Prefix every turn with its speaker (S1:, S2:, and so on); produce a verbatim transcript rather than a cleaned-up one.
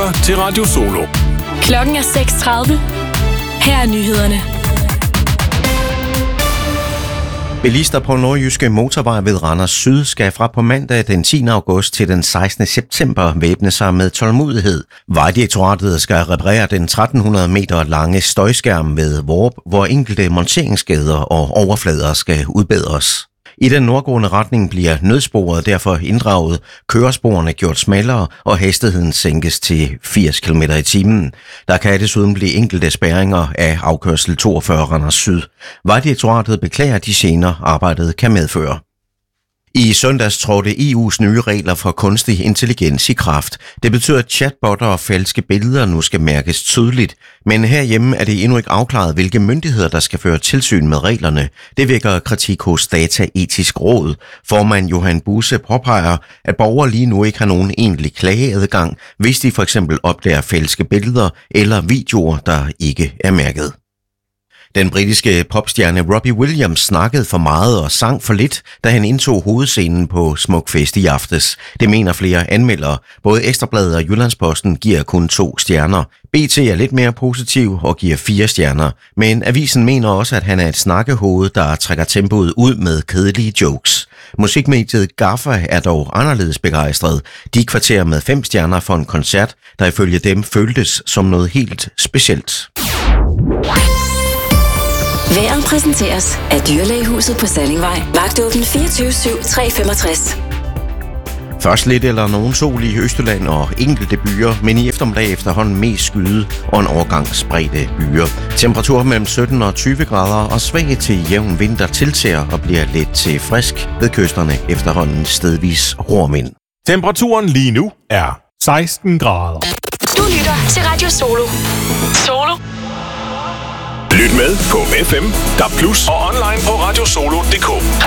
S1: lytter til Radio Solo.
S2: Klokken er seks tredive. Her er nyhederne.
S3: Bilister på Nordjyske Motorvej ved Randers Syd skal fra på mandag den tiende august til den sekstende september væbne sig med tålmodighed. Vejdirektoratet skal reparere den tretten hundrede meter lange støjskærm ved Vorp, hvor enkelte monteringsskader og overflader skal udbedres. I den nordgående retning bliver nødsporet derfor inddraget, køresporene gjort smallere og hastigheden sænkes til firs kilometer i timen. Der kan desuden blive enkelte spærringer af afkørsel toogfyrre Randers Syd. Vejdirektoratet beklager de gener, arbejdet kan medføre. I søndags trådte E U's nye regler for kunstig intelligens i kraft. Det betyder, at chatbotter og falske billeder nu skal mærkes tydeligt. Men herhjemme er det endnu ikke afklaret, hvilke myndigheder, der skal føre tilsyn med reglerne. Det vækker kritik hos Dataetisk Råd. Formand Johan Buse påpeger, at borgere lige nu ikke har nogen egentlig klageadgang, hvis de for eksempel opdager falske billeder eller videoer, der ikke er mærket. Den britiske popstjerne Robbie Williams snakkede for meget og sang for lidt, da han indtog hovedscenen på Smukfest i aftes. Det mener flere anmeldere. Både Ekstra Bladet og Jyllandsposten giver kun to stjerner. B T er lidt mere positiv og giver fire stjerner. Men avisen mener også, at han er et snakkehoved, der trækker tempoet ud med kedelige jokes. Musikmediet Gaffa er dog anderledes begejstret. De kvarterer med fem stjerner for en koncert, der ifølge dem føltes som noget helt specielt.
S4: Vejret præsenteres af Dyrlægehuset på Sallingvej. Vagtåben fireogtyve syv tre femogtres.
S3: Først lidt eller nogen sol i Østjylland og enkelte byer, men i eftermiddag efterhånden mest skyde og en overgang spredte byer. Temperatur mellem sytten og tyve grader og svag til jævn vind, der tiltager og bliver let til frisk ved kysterne efterhånden stedvis hårdvind.
S1: Temperaturen lige nu er seksten grader.
S2: Du lytter til Radio Solo. Solo.
S1: Lyt med på F M, D A B plus og online på radiosolo punktum d k.